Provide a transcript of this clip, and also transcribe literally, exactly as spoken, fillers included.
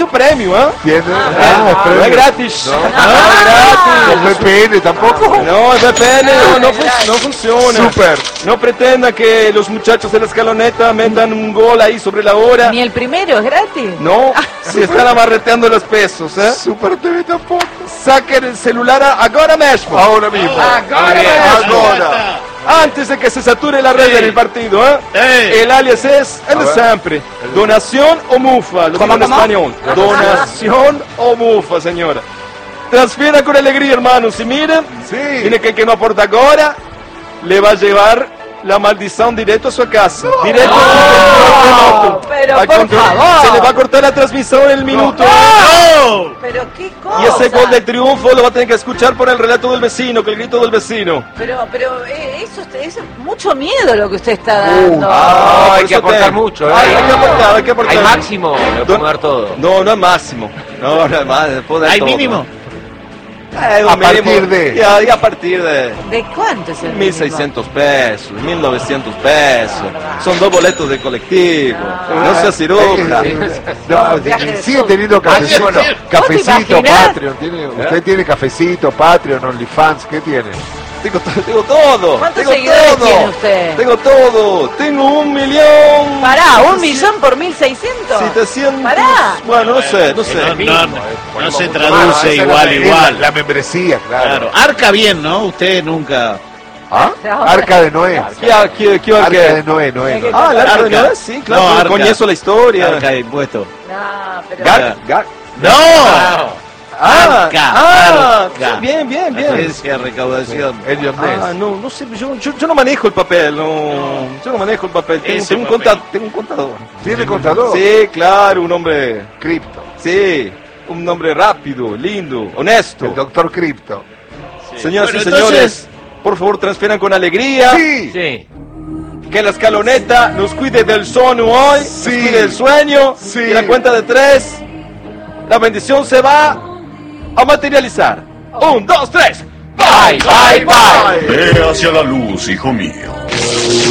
su premio, ¿eh? Tiene. Ah, Ah, no es gratis. No, no es gratis. ¿Con V P N tampoco? No, el V P N no, no, fun- no funciona. Super. No pretenda que los muchachos de la escaloneta metan un gol ahí sobre la hora. Ni el primero es gratis. No, si están abarreteando los pesos, ¿eh? Super T V tampoco. Saquen el celular a- ahora mismo. Ahora mismo. Agora Bien, mesmo. Ahora. Antes de que se sature la red Sí. en el partido, ¿eh? Sí. El alias es el A de ver. siempre. Donación o mufa, lo digo en español. Donación o mufa, señora. Transfiera con alegría, hermanos. Y miren, Sí. tiene que el que no aporta ahora le va a llevar la maldición directo a su casa. Directo a su remoto. pero Al por control. favor. Se le va a cortar la transmisión en el minuto. ¡No! Pero qué cosa. Y ese gol de triunfo lo va a tener que escuchar por el relato del vecino, que el grito del vecino. Pero, pero eh, eso, eso es mucho miedo lo que usted está dando. Ah, hay por que eso aportar te- mucho, ¿eh? Hay, hay que aportar, hay que aportar. Hay máximo, le podemos dar todo. No, no es máximo. No, no es más. puedo dar ¿Hay todo. mínimo? Eh, un A mínimo. partir de- Ya, ya a partir de ¿De cuánto es el mil seiscientos pesos, mil novecientos pesos. Son dos boletos de colectivo. No sea ciruja. No, viaje de sigue sur. tenido cafecito, ¿Vos te cafecito, imaginás? Patreon. ¿Tiene, ¿Usted tiene cafecito, Patreon, OnlyFans? ¿Qué tiene? Tengo, to- tengo todo. ¿Cuántos tengo seguidores todo. tiene usted? Tengo todo. Tengo un millón. Pará, ¿un millón por mil seiscientos? setecientos. Pará. Bueno, no sé, no sé. No, no, no, no se Ah, traduce esa igual, es la- igual. La, la membresía, claro. Claro. Arca bien, ¿no? Usted nunca... ¿Ah? Arca de Noé. ¿Qué, qué, qué, Arca qué? de Noé, Noé. Noé. Ah, la arca de Arca. Noé, sí, claro. No, con- arca. con eso la historia. Arca de impuesto. No, pero... Gar, gar. ¡No! Ah, Arca, ah, arca. bien, bien, bien. Agencia de recaudación. Elliot Ah, Ness. no, no sé, yo, yo, yo no manejo el papel, no, yo no manejo el papel, tengo, Ese tengo un, papel. conta- tengo un contador. ¿Tiene contador? Sí, claro, un hombre, Cripto. sí, un hombre rápido, lindo, honesto. El doctor Cripto. Señoras Bueno, y señores, entonces- por favor transfieran con alegría, Sí. Sí. que la escaloneta nos cuide del sueño hoy, nos Sí. cuide del sueño, Sí. y la cuenta de tres, la bendición se va a materializar. Un, dos, tres, bye, bye, bye. Ve hacia la luz, hijo mío.